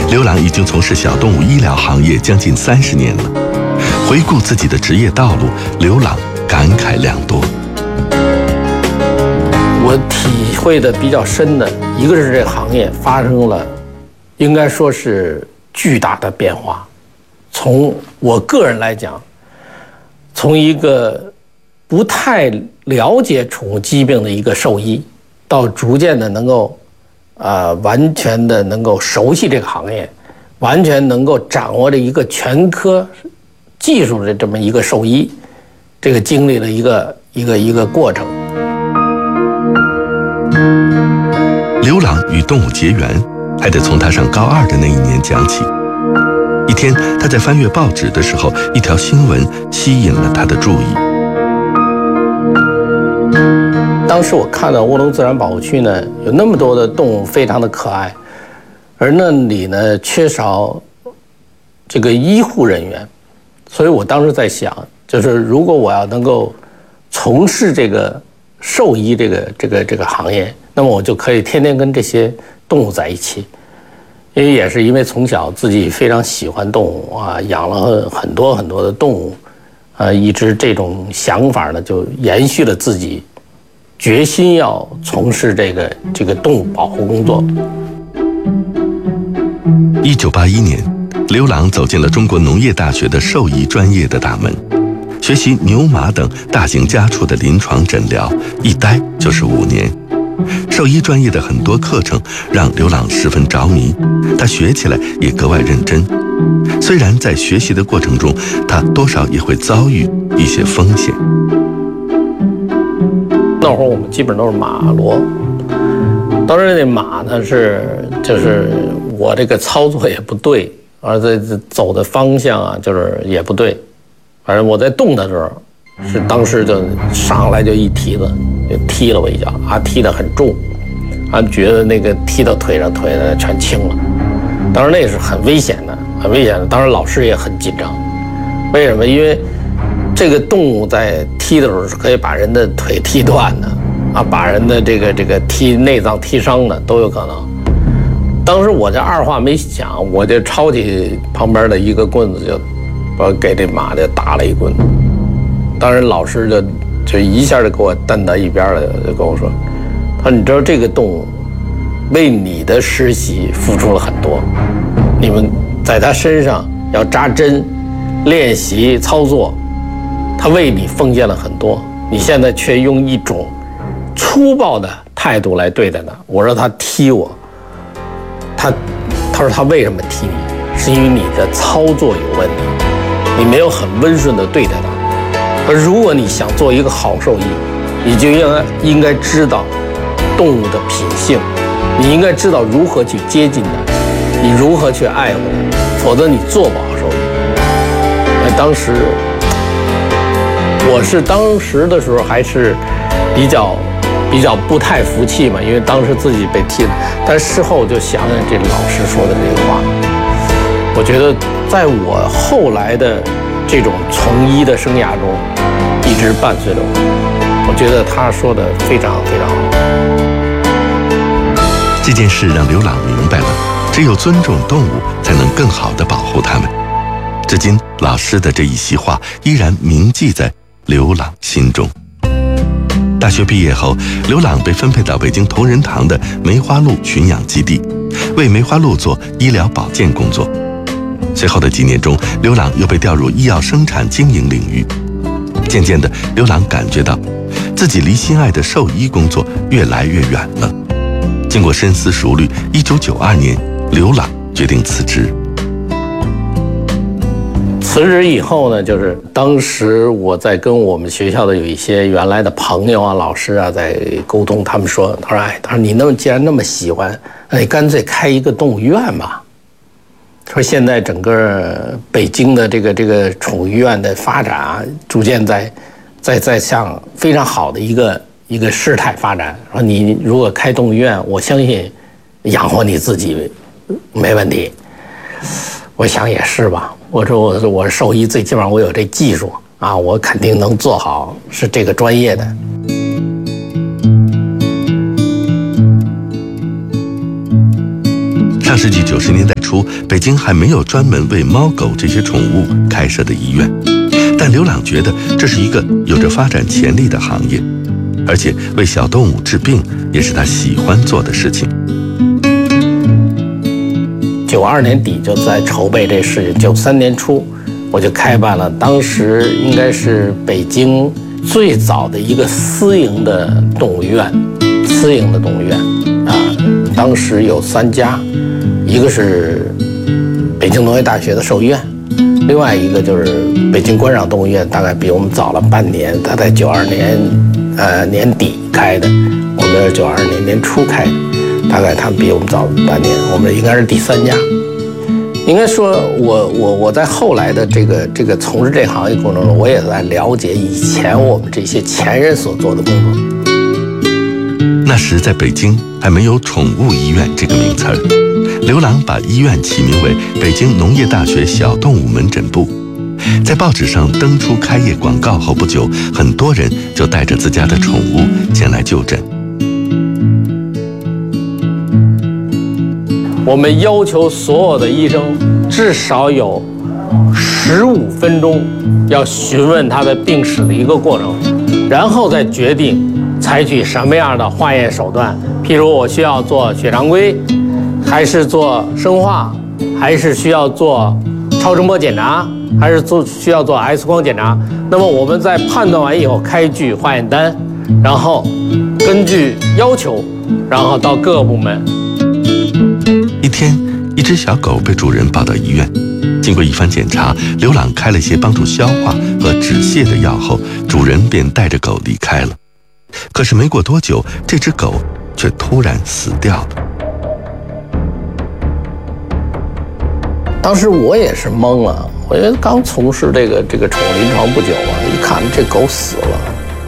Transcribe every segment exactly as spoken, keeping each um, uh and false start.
刘朗已经从事小动物医疗行业将近三十年了。回顾自己的职业道路，刘朗感慨良多。 我体会的比较深的，一个是这个行业发生了，应该说是巨大的变化。从我个人来讲，从一个不太了解宠物疾病的一个兽医，到逐渐的能够，呃，完全的能够熟悉这个行业，完全能够掌握着一个全科技术的这么一个兽医，这个经历了一个一个一个过程。 刘朗与动物结缘，还得从他上高二的那一年讲起。一天，他在翻阅报纸的时候，一条新闻吸引了他的注意。 当时我看到卧龙自然保护区呢，有那么多的动物非常的可爱，而那里呢缺少这个医护人员，所以我当时在想，就是如果我要能够从事这个兽医这个这个这个行业，那么我就可以天天跟这些动物在一起。因为也是因为从小自己非常喜欢动物啊，养了很多很多的动物，啊，一直这种想法呢就延续了自己决心要从事这个这个动物保护工作。 一九八一年，刘朗走进了中国农业大学的兽医专业的大门，学习牛马等大型家畜的临床诊疗，一待就是五年。兽医专业的很多课程让刘朗十分着迷，他学起来也格外认真。虽然在学习的过程中，他多少也会遭遇一些风险。 那会儿我们基本都是马骡，当时那马呢是就是我这个操作也不对，而且走的方向啊就是也不对，反正我在动的时候是当时就上来就一蹄子就踢了我一脚啊，踢得很重，啊觉得那个踢到腿上，腿呢全青了。当时那是很危险的，很危险的。当时老师也很紧张，为什么？因为这个动物在踢的时候是可以把人的腿踢断的，啊，把人的这个这个踢内脏踢伤的都有可能。当时我这二话没想，我就抄起旁边的一个棍子就，我给这马就打了一棍。当时老师就就一下就给我蹬到一边了，就跟我说：“他说你知道这个动物为你的实习付出了很多，你们在他身上要扎针、练习操作，他为你奉献了很多，你现在却用一种粗暴的态度来对待他。”我说他踢我，他他说他为什么踢你？是因为你的操作有问题，你没有很温顺的对待他。而如果你想做一个好兽医，你就应该应该知道动物的品性，你应该知道如何去接近它，你如何去爱护它，否则你做不好兽医。那当时我是当时的时候还是比较比较不太服气嘛，因为当时自己被踢了，但事后就想想这老师说的这个话，我觉得在我后来的这种从医的生涯中一直伴随着我，我觉得他说的非常非常好。 这件事让刘朗明白了，只有尊重动物才能更好地保护它们。至今，老师的这一席话依然铭记在刘朗心中。大学毕业后，刘朗被分配到北京同仁堂的梅花鹿驯养基地，为梅花鹿做医疗保健工作。随后的几年中，刘朗又被调入医药生产经营领域。渐渐的，刘朗感觉到自己离心爱的兽医工作越来越远了。经过深思熟虑，一九九二年，刘朗决定辞职。 辞职以后呢，就是当时我在跟我们学校的有一些原来的朋友啊、老师啊在沟通，他们说，他说，哎，他说你那么既然那么喜欢，那你干脆开一个动物医院吧。说现在整个北京的这个这个宠物医院的发展啊，逐渐在在在向非常好的一个一个事态发展。说你如果开动物医院，我相信养活你自己没问题。我想也是吧。我说我我兽医最起码我有这技术啊，我肯定能做好是这个专业的。 上上世纪九十年代初，北京还没有专门为猫狗这些宠物开设的医院，但刘朗觉得这是一个有着发展潜力的行业，而且为小动物治病也是他喜欢做的事情。 九二年底就在筹备这事情，九三年初我就开办了，当时应该是北京最早的一个私营的动物医院，私营的动物医院啊，当时有三家，一个是北京农业大学的兽医院，另外一个就是北京观赏动物医院，大概比我们早了半年，他在九二年呃年底开的，我们是九二年年初开的，大概他们比我们早半年，我们应该是第三家。应该说我我我在后来的这个这个从事这行业过程中，我也在了解以前我们这些前人所做的工作。 那时在北京还没有宠物医院这个名词儿，刘朗把医院起名为北京农业大学小动物门诊部。在报纸上登出开业广告后不久，很多人就带着自家的宠物前来就诊。 我们要求所有的医生至少有十五分钟要询问他的病史的一个过程，然后再决定采取什么样的化验手段，譬如我需要做血常规，还是做生化，还是需要做超声波检查，还是做需要做 X 光检查。那么我们在判断完以后开具化验单，然后根据要求，然后到各个部门。 一天，一只小狗被主人抱到医院，经过一番检查，刘朗开了些帮助消化和止泻的药后，主人便带着狗离开了。可是没过多久，这只狗却突然死掉了。 当时我也是懵了，我因为刚从事这个这个宠物临床不久啊，一看这狗死了。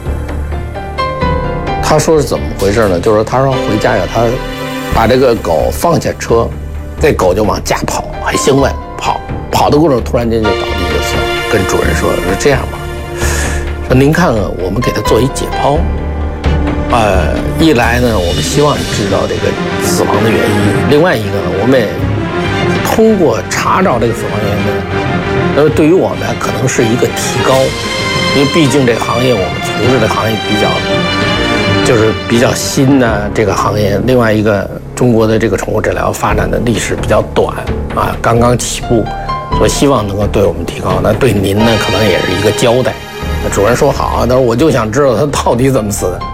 他说是怎么回事呢？就是他说回家以后，他把这个狗放下车，这狗就往家跑，很兴奋，跑跑的过程突然间就倒地就死了。跟主人说：“说这样吧，说您看看，我们给它做一解剖。呃，一来呢，我们希望知道这个死亡的原因；另外一个呢，我们也通过查找这个死亡原因呢，那么对于我们可能是一个提高，因为毕竟这个行业我们从事的行业比较。”就是比较新的这个行业，另外一个中国的这个宠物诊疗发展的历史比较短啊，刚刚起步，所以希望能够对我们提高。那对您呢，可能也是一个交代。那主任说好，但是我就想知道它到底怎么死的。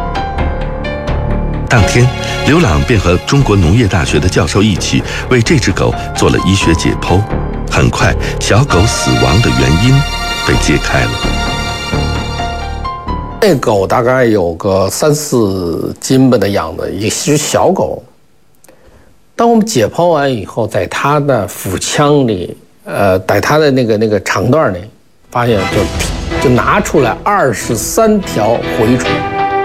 当天，刘朗便和中国农业大学的教授一起为这只狗做了医学解剖。很快，小狗死亡的原因被揭开了。 那狗大概有个三四斤吧的样子，一只小狗。当我们解剖完以后，在它的腹腔里，呃，在它的那个那个肠段里，发现就就拿出来二十三条蛔虫，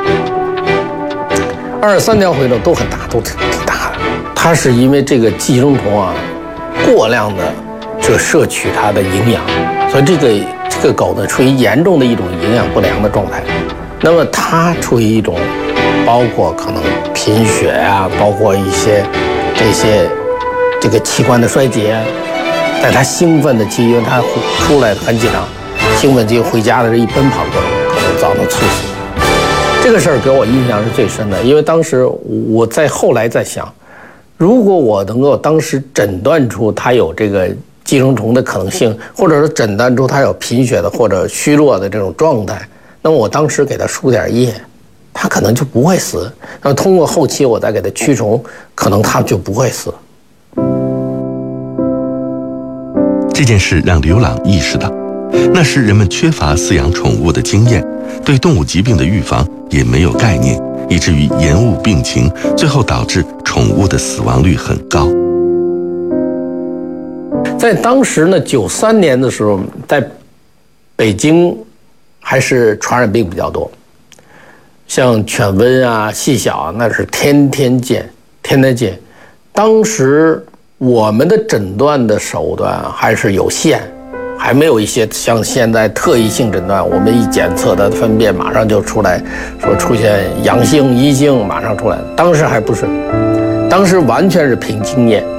二十三条蛔虫都很大，都挺挺大的。它是因为这个寄生虫啊，过量的这个摄取它的营养，所以这个。这个狗呢，处于严重的一种营养不良的状态，那么它处于一种，包括可能贫血啊，包括一些这些这个器官的衰竭，在它兴奋的期，因为它出来很紧张，兴奋期回家的这一奔跑过程，可能造成猝死。这个事儿给我印象是最深的，因为当时我在后来在想，如果我能够当时诊断出它有这个。寄生虫的可能性，或者是诊断出它有贫血的或者虚弱的这种状态，那么我当时给它输点液，它可能就不会死。那么通过后期我再给它驱虫，可能它就不会死。 这件事让刘朗意识到，那时人们缺乏饲养宠物的经验，对动物疾病的预防也没有概念，以至于延误病情，最后导致宠物的死亡率很高。 在当时呢，九三年的时候，在北京还是传染病比较多，像犬瘟啊、细小啊，那是天天见，天天见。当时我们的诊断的手段还是有限，还没有一些像现在特异性诊断，我们一检测它的粪便马上就出来，说出现阳性、阴性，马上出来。当时还不是，当时完全是凭经验。